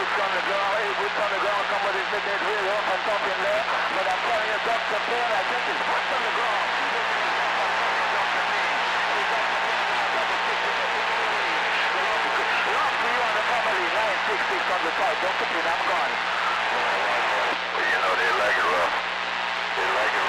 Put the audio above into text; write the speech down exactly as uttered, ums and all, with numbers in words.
boots on the ground, eight boots on the ground, somebody's sitting his wheel up and something there, but I'm telling you, Doctor Paul, I think his foot's on the ground. Love to you and the family, nine six six on the side, Doctor Paul, I'm gone. You know, they like it rough. They like it